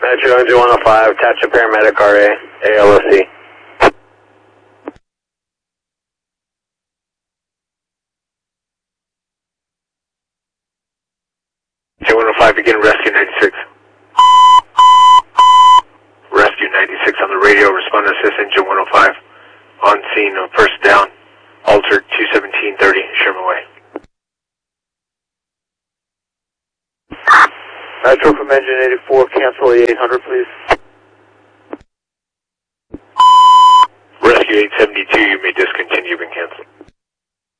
Metro Engine 105, attach a paramedic RA, ALSC. Engine 105, begin rescue 96. Rescue 96 on the radio, respond to assist Engine 105. On scene of first down, altered 21730, Sherman Way. Metro from Engine 84, cancel the 800, please. Rescue 872, you may discontinue, been canceled.